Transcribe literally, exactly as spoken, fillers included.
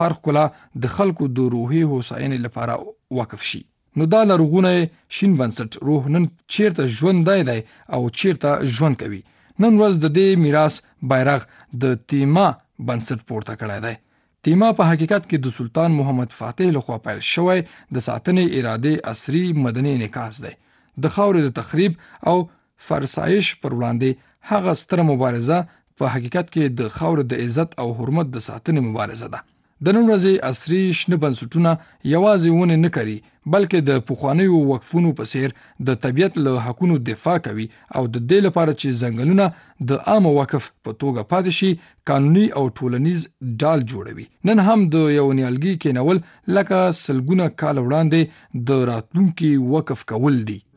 هر ښکلا د خلکو د روحي هوساینې لپاره وقف شي. نو دا لرغونی شین بنسټ روح نن چیرته ژوندی دی او چیرته ژوند کوي. نن ورځ د دې میراث بیرغ د تیما بنسټ پورته کړی دی. تیما په حقیقت کې د سلطان محمد فاتح لخوا پیل شوی د ساتنې ارادې عصري مدني انعکاس دی. د خاورې د تخریب او فرسایش پر وړاندې هغه ستره مبارزه په حقیقت کې د خاورې د عزت او حرمت د ساتنې مبارزه ده. د نن ورځې عصري شنه بنسټونه یوازې ونې نه کري، بلکې د پخوانیو وقفونو په څیر د طبیعت له حقونو دفاع کوي او د دې لپاره چې ځنګلونه د عامه وقف په توګه پاتې شي قانوني او ټولنیز ډال جوړوي. نن هم د یو نیالګي کینول لکه سلګونه کال وړاندې د راتلونکي وقف کول دي.